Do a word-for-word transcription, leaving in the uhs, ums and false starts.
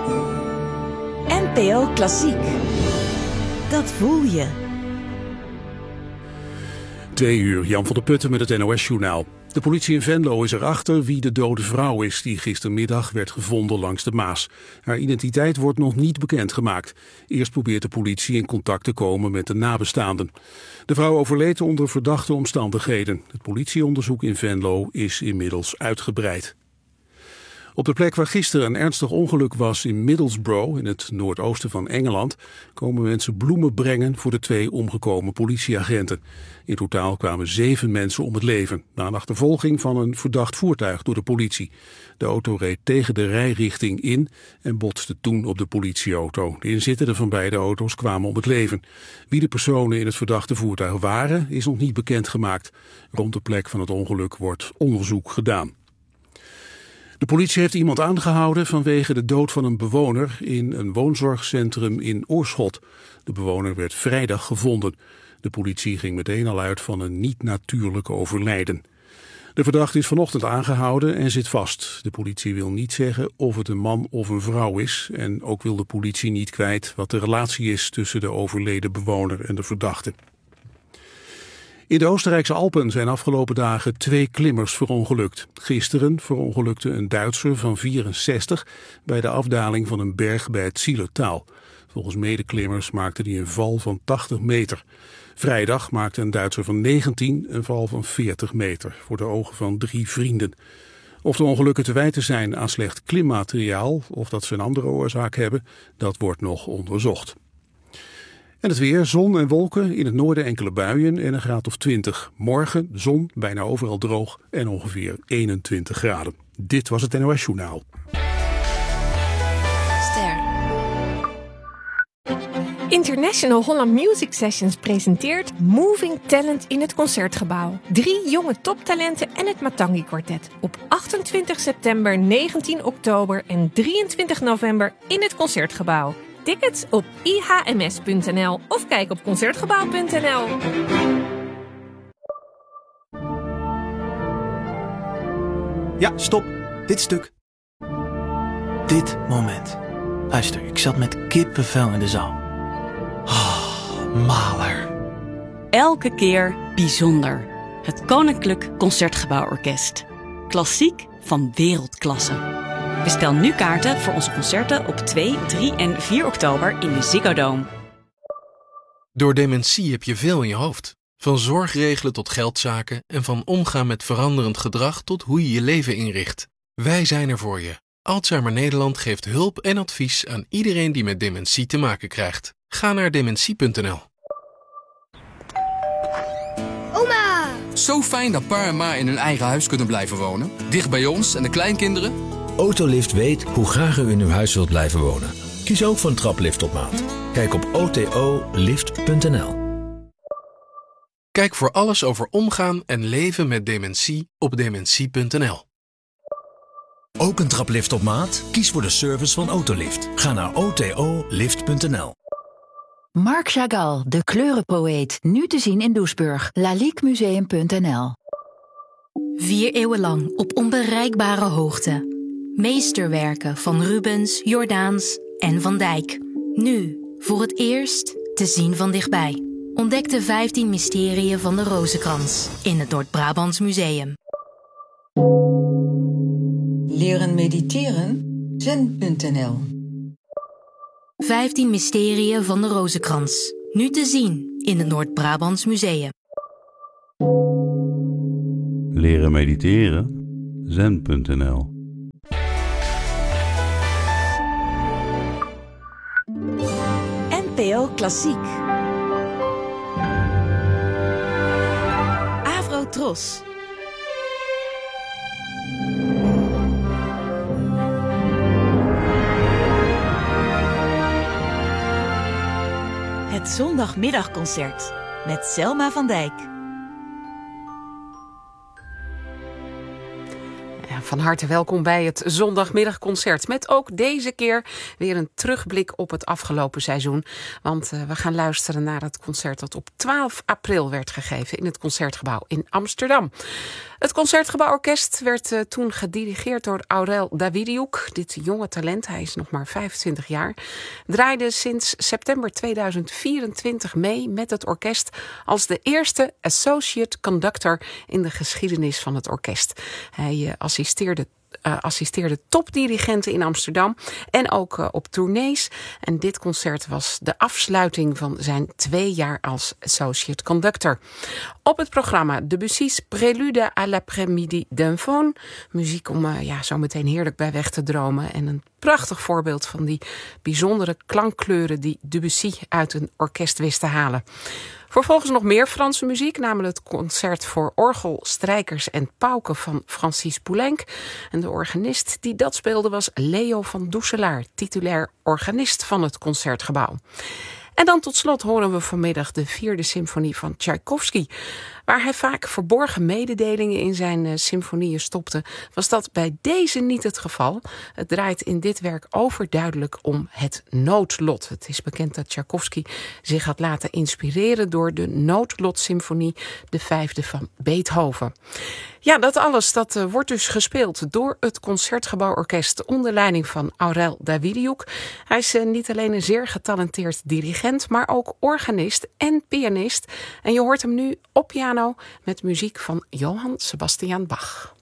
N P O Klassiek. Dat voel je. Twee uur, Jan van der Putten met het N O S-journaal. De politie in Venlo is erachter wie de dode vrouw is die gistermiddag werd gevonden langs de Maas. Haar identiteit wordt nog niet bekendgemaakt. Eerst probeert de politie in contact te komen met de nabestaanden. De vrouw overleed onder verdachte omstandigheden. Het politieonderzoek in Venlo is inmiddels uitgebreid. Op de plek waar gisteren een ernstig ongeluk was in Middlesbrough, in het noordoosten van Engeland, komen mensen bloemen brengen voor de twee omgekomen politieagenten. In totaal kwamen zeven mensen om het leven, na een achtervolging van een verdacht voertuig door de politie. De auto reed tegen de rijrichting in en botste toen op de politieauto. De inzittenden van beide auto's kwamen om het leven. Wie de personen in het verdachte voertuig waren, is nog niet bekendgemaakt. Rond de plek van het ongeluk wordt onderzoek gedaan. De politie heeft iemand aangehouden vanwege de dood van een bewoner in een woonzorgcentrum in Oorschot. De bewoner werd vrijdag gevonden. De politie ging meteen al uit van een niet-natuurlijk overlijden. De verdachte is vanochtend aangehouden en zit vast. De politie wil niet zeggen of het een man of een vrouw is. En ook wil de politie niet kwijt wat de relatie is tussen de overleden bewoner en de verdachte. In de Oostenrijkse Alpen zijn afgelopen dagen twee klimmers verongelukt. Gisteren verongelukte een Duitser van vierenzestig bij de afdaling van een berg bij het Zillertaal. Volgens medeklimmers maakte hij een val van tachtig meter. Vrijdag maakte een Duitser van negentien een val van veertig meter voor de ogen van drie vrienden. Of de ongelukken te wijten zijn aan slecht klimmateriaal of dat ze een andere oorzaak hebben, dat wordt nog onderzocht. En het weer, zon en wolken, in het noorden enkele buien en een graad of twintig. Morgen zon, bijna overal droog en ongeveer eenentwintig graden. Dit was het N O S-journaal. Ster. International Holland Music Sessions presenteert Moving Talent in het Concertgebouw. Drie jonge toptalenten en het Matangi Quartet. Op achtentwintig september, negentien oktober en drieëntwintig november in het Concertgebouw. Tickets op i h m s punt n l of kijk op concertgebouw punt n l. Ja, stop. Dit stuk. Dit moment. Luister, ik zat met kippenvel in de zaal. Oh, maler. Elke keer bijzonder. Het Koninklijk Concertgebouworkest. Klassiek van wereldklasse. Bestel nu kaarten voor onze concerten op twee, drie en vier oktober in de Ziggo Dome. Door dementie heb je veel in je hoofd. Van zorg regelen tot geldzaken en van omgaan met veranderend gedrag tot hoe je je leven inricht. Wij zijn er voor je. Alzheimer Nederland geeft hulp en advies aan iedereen die met dementie te maken krijgt. Ga naar dementie punt n l. Oma! Zo fijn dat pa en ma in hun eigen huis kunnen blijven wonen. Dicht bij ons en de kleinkinderen. Autolift weet hoe graag u in uw huis wilt blijven wonen. Kies ook voor een traplift op maat. Kijk op o t o lift punt n l. Kijk voor alles over omgaan en leven met dementie op dementie punt n l. Ook een traplift op maat? Kies voor de service van Autolift. Ga naar o t o lift punt n l. Marc Chagall, de kleurenpoëet. Nu te zien in Doesburg. lalique museum punt n l. Vier eeuwen lang op onbereikbare hoogte. Meesterwerken van Rubens, Jordaens en Van Dijk. Nu, voor het eerst, te zien van dichtbij. Ontdek de vijftien mysterieën van de Rozenkrans in het Noord-Brabants Museum. Leren mediteren? zen punt n l. vijftien mysterieën van de Rozenkrans. Nu te zien in het Noord-Brabants Museum. Leren mediteren? zen punt n l. N P O Klassiek. Avrotros. Het zondagmiddagconcert met Selma van Dijk. Van harte welkom bij het zondagmiddagconcert. Met ook deze keer weer een terugblik op het afgelopen seizoen. Want uh, we gaan luisteren naar het concert dat op twaalf april werd gegeven in het Concertgebouw in Amsterdam. Het Concertgebouworkest werd uh, toen gedirigeerd door Aurel Davidiuk. Dit jonge talent, hij is nog maar vijfentwintig jaar, draaide sinds september tweeduizend vierentwintig mee met het orkest als de eerste associate conductor in de geschiedenis van het orkest. Hij uh, assisteerde Uh, assisteerde topdirigenten in Amsterdam en ook uh, op tournees. En dit concert was de afsluiting van zijn twee jaar als associate conductor. Op het programma Debussy's Prélude à l'après-midi d'un faune. Muziek om uh, ja, zo meteen heerlijk bij weg te dromen. En een prachtig voorbeeld van die bijzondere klankkleuren die Debussy uit een orkest wist te halen. Vervolgens nog meer Franse muziek, namelijk het concert voor orgel, strijkers en pauken van Francis Poulenc. En de organist die dat speelde was Leo van Doeselaar, titulair organist van het Concertgebouw. En dan tot slot horen we vanmiddag de vierde symfonie van Tchaikovsky. Waar hij vaak verborgen mededelingen in zijn uh, symfonieën stopte, was dat bij deze niet het geval. Het draait in dit werk overduidelijk om het noodlot. Het is bekend dat Tchaikovsky zich had laten inspireren door de noodlotsymfonie, de vijfde van Beethoven. Ja, dat alles dat uh, wordt dus gespeeld door het Concertgebouworkest onder leiding van Aurel Davidiuk. Hij is uh, niet alleen een zeer getalenteerd dirigent, maar ook organist en pianist. En je hoort hem nu op piano met muziek van Johann Sebastian Bach.